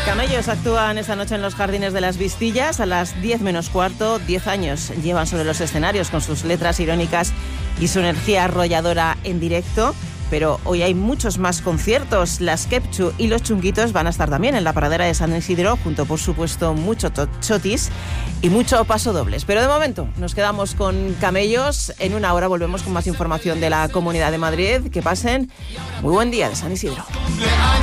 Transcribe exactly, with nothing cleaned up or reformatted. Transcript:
Camellos actúan esta noche en los Jardines de las Vistillas a las diez menos cuarto. diez años llevan sobre los escenarios con sus letras irónicas y su energía arrolladora en directo. Pero hoy hay muchos más conciertos. Las Kepchu y los Chunguitos van a estar también en la Pradera de San Isidro, junto, por supuesto, mucho chotis y mucho pasodobles. Pero de momento nos quedamos con Camellos. En una hora volvemos con más información de la Comunidad de Madrid. Que pasen muy buen día de San Isidro.